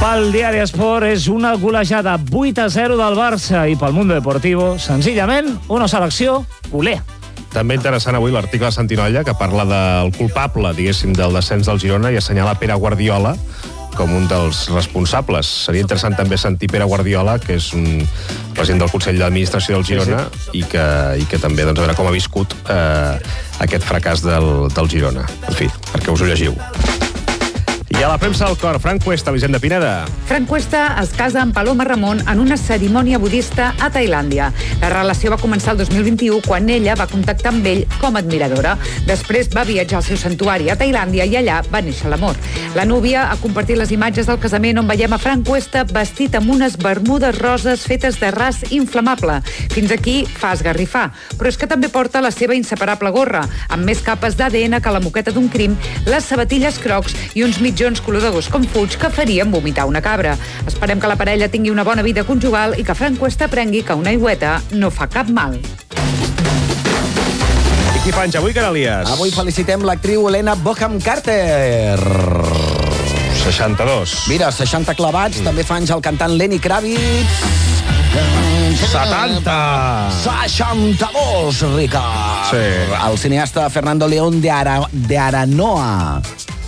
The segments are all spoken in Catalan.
Pel Diari Esport és una golejada 8-0 del Barça i pel Mundo Deportivo, senzillament, una selecció culé. També interessant avui l'article de Santinolla que parla del culpable, diguéssim, del descens del Girona i assenyala Pere Guardiola com un dels responsables. Seria interessant també sentir Pere Guardiola, que és un president del Consell d'Administració del Girona, sí. I que també, doncs, a veure com ha viscut aquest fracàs del Girona. En fi, perquè us ho llegiu. I a la premsa del cor, Frank Cuesta, Elisenda Pineda. Frank Cuesta es casa amb Paloma Ramon en una cerimònia budista a Tailàndia. La relació va començar el 2021 quan ella va contactar amb ell com a admiradora. Després va viatjar al seu santuari a Tailàndia i allà va néixer l'amor. La núvia ha compartit les imatges del casament on veiem a Frank Cuesta vestit amb unes bermudes roses fetes de ras inflamable. Fins aquí fa esgarrifar. Però és que també porta la seva inseparable gorra, amb més capes d'ADN que la moqueta d'un crim, les sabatilles Crocs i uns mitjons color de gos com fuig que farien vomitar una cabra. Esperem que la parella tingui una bona vida conjugal i que Frank Cuesta aprengui que una aigüeta no fa cap mal. I qui fa anys avui, Canalies? Avui felicitem l'actriu Helena Bonham Carter. 62. Mira, 60 clavats. També fa anys el cantant Lenny Kravitz. 70! 62, Ricard. Sí. El cineasta Fernando León de Aranoa.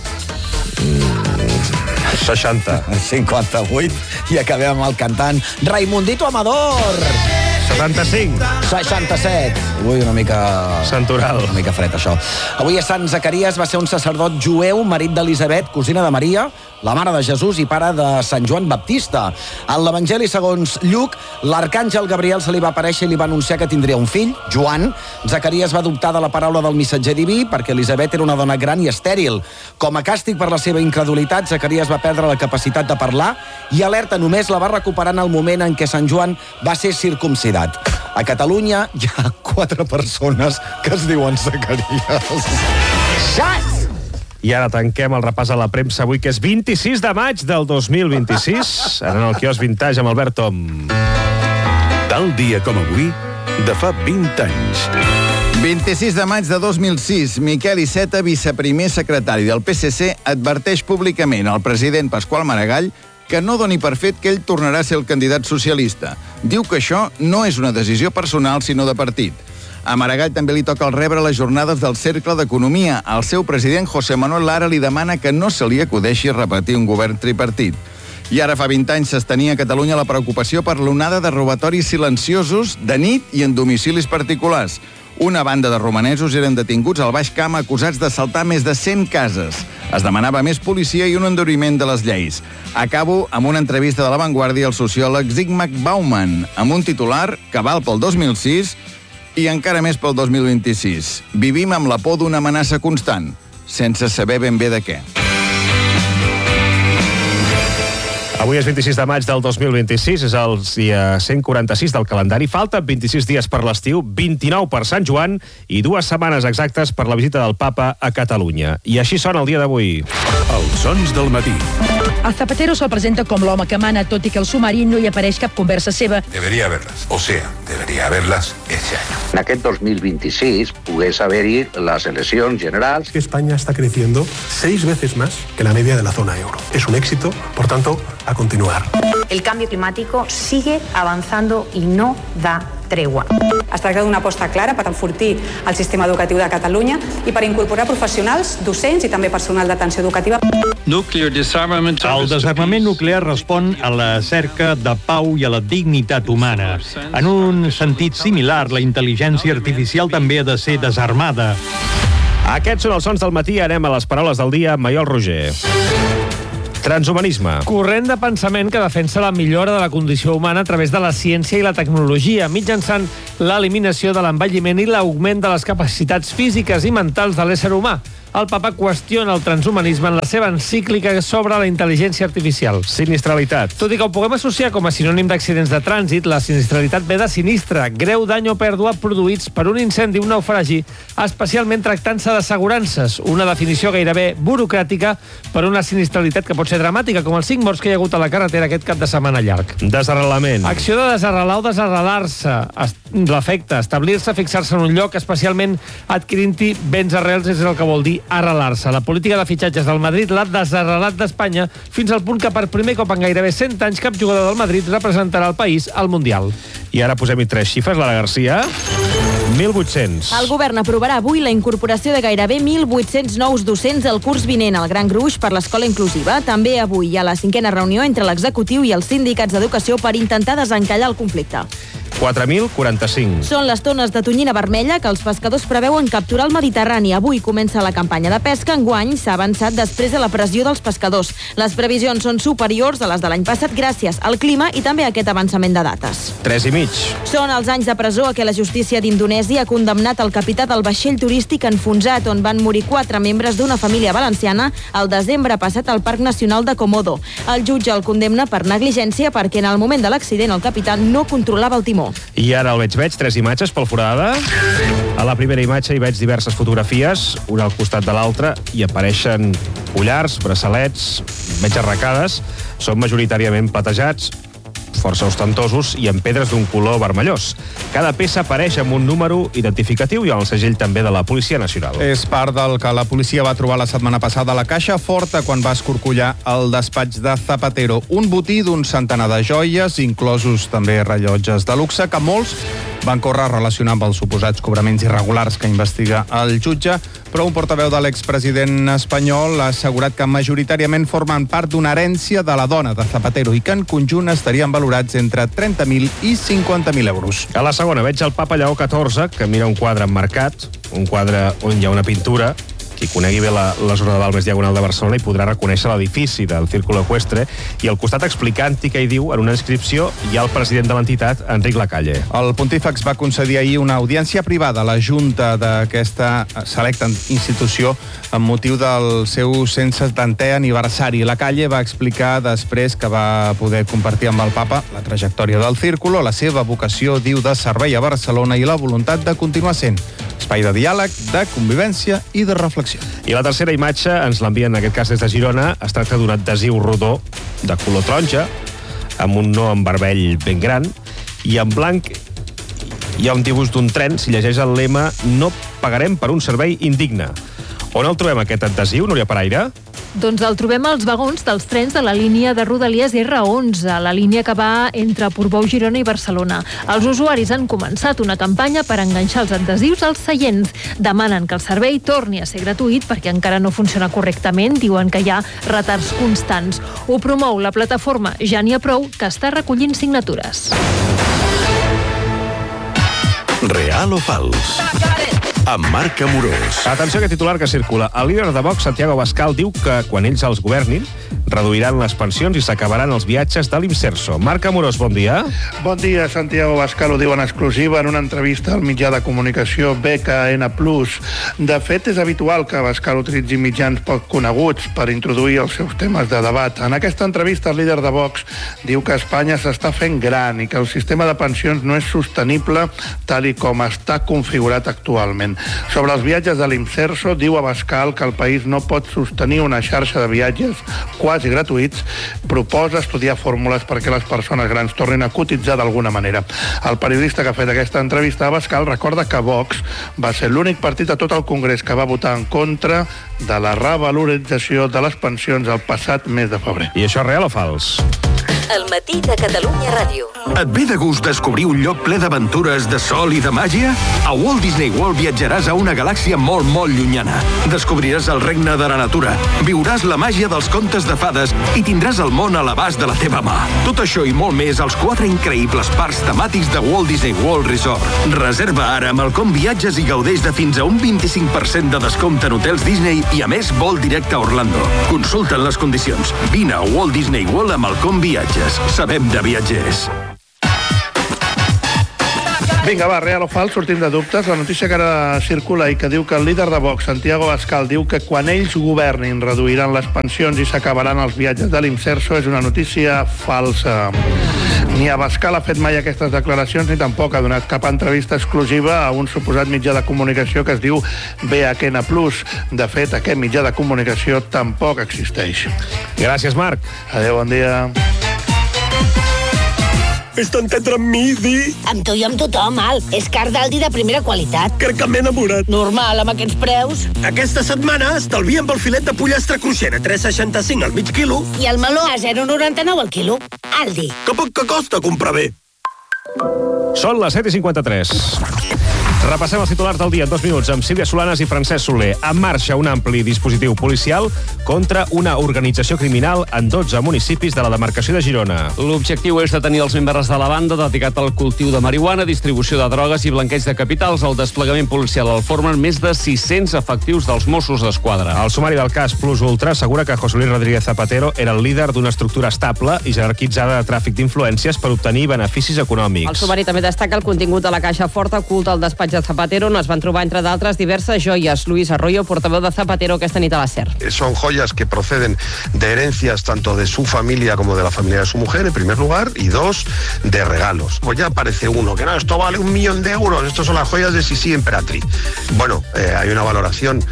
60. 58. I acabem amb el cantant Raimundito Amador. 75. 67. Ui, una mica... Santoral. Una mica fred, això. Avui a Sant Zacarias va ser un sacerdot jueu, marit d'Elisabet, cosina de Maria, la mare de Jesús i pare de Sant Joan Baptista. En l'Evangeli segons Lluc, l'arcàngel Gabriel se li va aparèixer i li va anunciar que tindria un fill, Joan. Zacarias va adoptar de la paraula del missatger diví perquè Elisabet era una dona gran i estèril. Com a càstig per la seva incredulitat, Zacarias va perdre la capacitat de parlar i alerta només la va recuperar en el moment en què Sant Joan va ser circumcidat. A Catalunya hi ha 4 persones que es diuen Zacarias. Xats! I ara tanquem el repàs a la premsa avui, que és 26 de maig del 2026. Anant al quiosc Vintage amb Albert Tom. Tal dia com avui, de fa 20 anys. 26 de maig de 2006, Miquel Iceta, viceprimer secretari del PSC, adverteix públicament al president Pasqual Maragall que no doni per fet que ell tornarà a ser el candidat socialista. Diu que això no és una decisió personal, sinó de partit. A Maragall també li toca el rebre les jornades del Cercle d'Economia. El seu president, José Manuel Lara, li demana que no se li acudeixi repetir un govern tripartit. I ara fa 20 anys s'estenia a Catalunya la preocupació per l'onada de robatoris silenciosos de nit i en domicilis particulars. Una banda de romanesos eren detinguts al Baix Camp acusats d'assaltar més de 100 cases. Es demanava més policia i un enduriment de les lleis. Acabo amb una entrevista de La Vanguardia al sociòleg Zygmunt Bauman, amb un titular que val pel 2006 i encara més pel 2026. Vivim amb la por d'una amenaça constant, sense saber ben bé de què. Avui és 26 de maig del 2026, és el dia 146 del calendari. Falten 26 dies per l'estiu, 29 per Sant Joan i 2 setmanes exactes per la visita del Papa a Catalunya. I així sona el dia d'avui. Els sons del matí. El Zapatero se'l presenta com l'home que mana, tot i que al sumari no hi apareix cap conversa seva. Debería haberlas, o sea, debería haberlas este año. En aquest 2026 pogués haver-hi les eleccions generals. España está creciendo 6 veces más que la media de la zona euro. Es un éxito, por tanto, a continuar. El cambio climático sigue avanzando y no da tregua. Es tracta d'una aposta clara per enfortir el sistema educatiu de Catalunya i per incorporar professionals, docents i també personal d'atenció educativa. El desarmament nuclear respon a la cerca de pau i a la dignitat humana. En un sentit similar, la intel·ligència artificial també ha de ser desarmada. Aquests són els sons del matí. Anem a les paraules del dia amb Maiol Roger. Transhumanisme. Corrent de pensament que defensa la millora de la condició humana a través de la ciència i la tecnologia, mitjançant l'eliminació de l'envelliment i l'augment de les capacitats físiques i mentals de l'ésser humà. El papa qüestiona el transhumanisme en la seva encíclica sobre la intel·ligència artificial. Sinistralitat. Tot i que ho puguem associar com a sinònim d'accidents de trànsit, la sinistralitat ve de sinistre, greu dany o pèrdua produïts per un incendi o un naufragi, especialment tractant-se d'assegurances, una definició gairebé burocràtica per una sinistralitat que pot ser dramàtica, com els 5 morts que hi ha hagut a la carretera aquest cap de setmana llarg. Desarrelament. Acció de desarrelar o desarrelar-se. L'efecte, establir-se, fixar-se en un lloc, especialment adquirint-hi béns arrels, és el que vol dir arrelar-se. La política de fitxatges del Madrid l'ha desarrelat d'Espanya fins al punt que per primer cop en gairebé 100 anys cap jugador del Madrid representarà el país al Mundial. I ara posem-hi 3 xifres, Lara Garcia. 1.800. El govern aprovarà avui la incorporació de gairebé 1.800 nous docents al curs vinent al Gran Gruix per l'escola inclusiva. També avui hi ha la 5a reunió entre l'executiu i els sindicats d'educació per intentar desencallar el conflicte. 4.045. Són les tones de tonyina vermella que els pescadors preveuen capturar al Mediterrani. Avui comença la campanya de pesca. Enguany s'ha avançat després de la pressió dels pescadors. Les previsions són superiors a les de l'any passat gràcies al clima i també a aquest avançament de dates. 3,5. Són els anys de presó a què la justícia d'Indonèsia ha condemnat el capità del vaixell turístic enfonsat on van morir 4 membres d'una família valenciana el desembre passat al Parc Nacional de Komodo. El jutge el condemna per negligència perquè en el moment de l'accident el capità no controlava el timó. I ara el veig 3 imatges pel Foradada. A la primera imatge hi veig diverses fotografies, una al costat de l'altra, i apareixen collars, braçalets, veig arracades, són majoritàriament platejats, força ostentosos i amb pedres d'un color vermellós. Cada peça apareix amb un número identificatiu i amb el segell també de la Policia Nacional. És part del que la policia va trobar la setmana passada a la Caixa Forta quan va escorcollar el despatx de Zapatero. Un botí d'un centenar de joies, inclosos també rellotges de luxe, que molts van córrer a relacionar amb els suposats cobraments irregulars que investiga el jutge, però un portaveu de l'expresident espanyol ha assegurat que majoritàriament formen part d'una herència de la dona de Zapatero i que en conjunt estarien valorats entre 30.000 i 50.000 euros. A la segona veig el papa Lleó XIV, que mira un quadre emmarcat, un quadre on hi ha una pintura. Qui conegui bé la zona de Balmes Diagonal de Barcelona i podrà reconèixer l'edifici del Círculo Ecuestre, i al costat explicant-hi què hi diu en una inscripció hi ha el president de l'entitat, Enric Lacalle. El pontífex va concedir ahir una audiència privada a la junta d'aquesta selecta institució amb motiu del seu 170è aniversari. Lacalle va explicar després que va poder compartir amb el papa la trajectòria del Círculo, la seva vocació, diu, de servei a Barcelona i la voluntat de continuar sent espai de diàleg, de convivència i de reflexió. I la tercera imatge ens l'envien, en aquest cas des de Girona. Es tracta d'un adhesiu rodó de color taronja, amb un no en vermell ben gran, i en blanc hi ha un dibuix d'un tren. S'hi llegeix el lema "No pagarem per un servei indigne". On el trobem, aquest adhesiu, Núria Paraire? Doncs el trobem als vagons dels trens de la línia de Rodalies R11, la línia que va entre Portbou, Girona i Barcelona. Els usuaris han començat una campanya per enganxar els adhesius als seients. Demanen que el servei torni a ser gratuït perquè encara no funciona correctament. Diuen que hi ha retards constants. Ho promou la plataforma Ja n'hi ha prou, que està recollint signatures. Real o fals? Amb Marc Amorós. Atenció a aquest titular que circula. El líder de Vox, Santiago Abascal, diu que quan ells els governin reduiran les pensions i s'acabaran els viatges de l'Imserso. Marc Amorós, bon dia. Bon dia. Santiago Abascal ho diu en exclusiva en una entrevista al mitjà de comunicació BKN+. De fet, és habitual que Abascal utilitzi mitjans poc coneguts per introduir els seus temes de debat. En aquesta entrevista, el líder de Vox diu que Espanya s'està fent gran i que el sistema de pensions no és sostenible tal i com està configurat actualment. Sobre els viatges de l'Imserso, diu Abascal que el país no pot sostenir una xarxa de viatges quasi gratuïts. Proposa estudiar fórmules perquè les persones grans tornin a cotitzar d'alguna manera. El periodista que ha fet aquesta entrevista a Abascal recorda que Vox va ser l'únic partit a tot el Congrés que va votar en contra de la revalorització de les pensions el passat mes de febrer. I això és real o fals? El matí de Catalunya Ràdio. Et ve de gust descobrir un lloc ple d'aventures, de sol i de màgia? A Walt Disney World viatjaràs a una galàxia molt, molt llunyana. Descobriràs el regne de la natura, viuràs la màgia dels contes de fades i tindràs el món a l'abast de la teva mà. Tot això i molt més als 4 increïbles parcs temàtics de Walt Disney World Resort. Reserva ara amb el Com Viatges i gaudeix de fins a un 25% de descompte en hotels Disney i, a més, vol directe a Orlando. Consulta'n les condicions. Vine a Walt Disney World amb el Com Viatges. Sabem de viatgers. Vinga, va, real o fals, sortim de dubtes. La notícia que ara circula i que diu que el líder de Vox, Santiago Abascal, diu que quan ells governin reduiran les pensions i s'acabaran els viatges de l'Imserso és una notícia falsa. Ni Abascal ha fet mai aquestes declaracions ni tampoc ha donat cap entrevista exclusiva a un suposat mitjà de comunicació que es diu BKN+. De fet, aquest mitjà de comunicació tampoc existeix. Gràcies, Marc. Adéu, bon dia. Fes-te entendre amb mi, Di. Amb tu i amb tothom, Al. És carn d'Aldi de primera qualitat. Crec que m'he enamorat. Normal, amb aquests preus. Aquesta setmana estalviem pel filet de pollastre cruixent a 3,65 al mig quilo. I el meló a 0,99 al quilo. Aldi. Que poc que costa comprar bé. Són les 7:53. Repassem els titulars del dia en 2 minuts amb Sílvia Solanas i Francesc Soler. En marxa un ampli dispositiu policial contra una organització criminal en 12 municipis de la demarcació de Girona. L'objectiu és detenir els membres de la banda dedicat al cultiu de marihuana, distribució de drogues i blanqueig de capitals. El desplegament policial el formen més de 600 efectius dels Mossos d'Esquadra. El sumari del cas Plus Ultra assegura que José Luis Rodríguez Zapatero era el líder d'una estructura estable i jerarquitzada de tràfic d'influències per obtenir beneficis econòmics. El sumari també destaca el contingut de la caixa forta oculta al despatx de Zapatero, on es van trobar, entre d'altres, diverses joies. Luis Arroyo, portaveu de Zapatero, aquesta nit a la SER. Son joyas que proceden de herencias tanto de su familia como de la familia de su mujer, en primer lugar, y 2, de regalos. Pues ya aparece uno, que no, esto vale 1 millón de euros, estos son las joyas de Sisi Emperatriz. Bueno, hay una valoración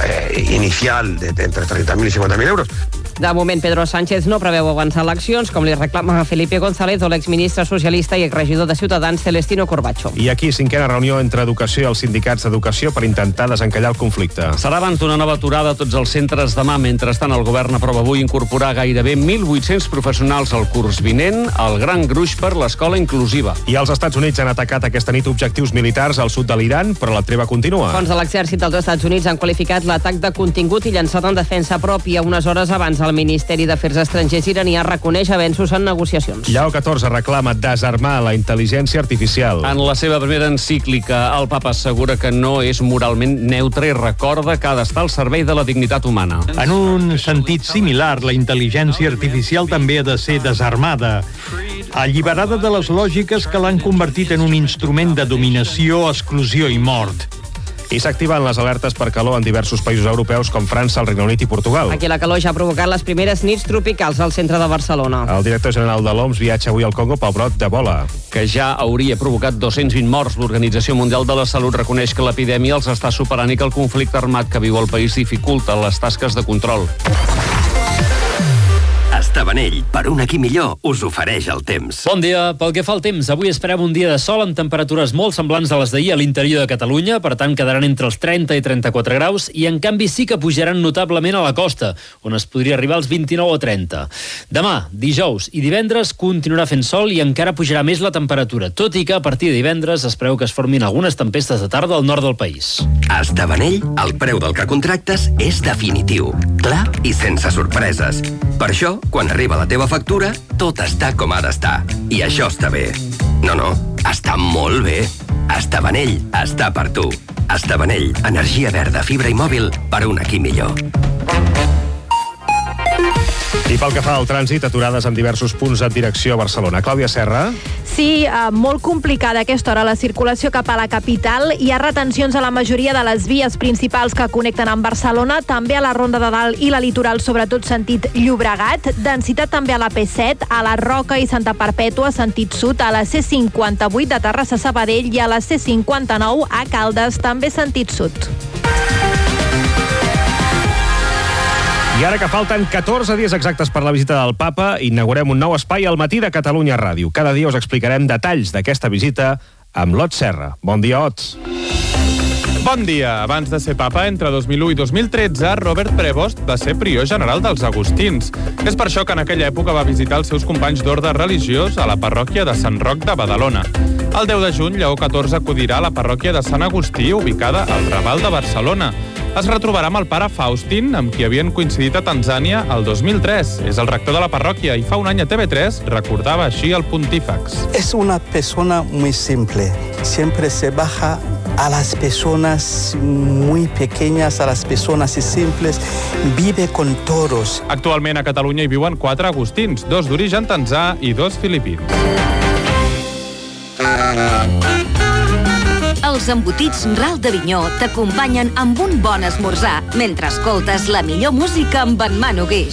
inicial de entre 30.000 y 50.000 euros. De moment, Pedro Sánchez no preveu avançar eleccions, com li reclama a Felipe González o l'exministre socialista i exregidor de Ciutadans, Celestino Corbacho. I aquí, 5a reunió entre educació i els sindicats d'educació per intentar desencallar el conflicte. Serà abans d'una nova aturada a tots els centres demà. Mentrestant, el govern aprova avui incorporar gairebé 1.800 professionals al curs vinent, el gran gruix per l'escola inclusiva. I els Estats Units han atacat aquesta nit objectius militars al sud de l'Iran, però la treva continua. Fons de l'exèrcit dels Estats Units han qualificat l'atac de contingut i llançat en defensa pròpia. Unes hores abans, el Ministeri d'Afers Estrangers iranià reconeix avenços en negociacions. Lleó XIV reclama desarmar la intel·ligència artificial. En la seva primera encíclica, el papa assegura que no és moralment neutre i recorda que ha d'estar al servei de la dignitat humana. En un sentit similar, la intel·ligència artificial també ha de ser desarmada, alliberada de les lògiques que l'han convertit en un instrument de dominació, exclusió i mort. I s'activen les alertes per calor en diversos països europeus com França, el Regne Unit i Portugal. Aquí la calor ja ha provocat les primeres nits tropicals al centre de Barcelona. El director general de l'OMS viatja avui al Congo pel brot d'Ebola, que ja hauria provocat 220 morts. L'Organització Mundial de la Salut reconeix que l'epidèmia els està superant i que el conflicte armat que viu el país dificulta les tasques de control. Tabanell, per un aquí millor, us ofereix el temps. Bon dia. Pel que fa al temps, avui esperem un dia de sol amb temperatures molt semblants a les d'ahir a l'interior de Catalunya, per tant quedaran entre els 30 i 34 graus, i en canvi sí que pujaran notablement a la costa, on es podria arribar als 29 o 30. Demà, dijous i divendres continuarà fent sol i encara pujarà més la temperatura, tot i que a partir de divendres es preveu que es formin algunes tempestes de tarda al nord del país. A Tabanell, el preu del que contractes és definitiu, clar i sense sorpreses. Per això, quan arriba la teva factura, tot està com ha d'estar. I això està bé. No, està molt bé. Estabanell està per tu. Estabanell, energia verda, fibra i mòbil per un aquí millor. I pel que fa al trànsit, aturades en diversos punts en direcció a Barcelona. Clàudia Serra? Sí, molt complicada a aquesta hora la circulació cap a la capital. Hi ha retencions a la majoria de les vies principals que connecten amb Barcelona, també a la Ronda de Dalt i la Litoral, sobretot sentit Llobregat. Densitat també a la P7, a la Roca i Santa Perpètua, sentit sud, a la C58 de Terrassa a Sabadell i a la C59 a Caldes, també sentit sud. I ara que falten 14 dies exactes per la visita del papa, inaugurem un nou espai al Matí de Catalunya Ràdio. Cada dia us explicarem detalls d'aquesta visita amb l'Ot Serra. Bon dia, Ot. Bon dia. Abans de ser papa, entre 2001 i 2013, Robert Prevost va ser prior general dels Agustins. És per això que en aquella època va visitar els seus companys d'ordre religiós a la parròquia de Sant Roc de Badalona. El 10 de juny, Lleó XIV acudirà a la parròquia de Sant Agustí, ubicada al Raval de Barcelona. Es retrobarà amb el pare Faustín, amb qui havien coincidit a Tanzània el 2003. És el rector de la parròquia i fa un any a TV3 recordava així el pontífex. Es una persona muy simple. Siempre se baja a las personas muy pequeñas, a las personas simples. Vive con todos. Actualment a Catalunya hi viuen 4 agustins, 2 d'origen tanzà i 2 filipins. Els embotits Ral d'Avinyó t'acompanyen amb un bon esmorzar mentre escoltes la millor música amb en Manu Guix.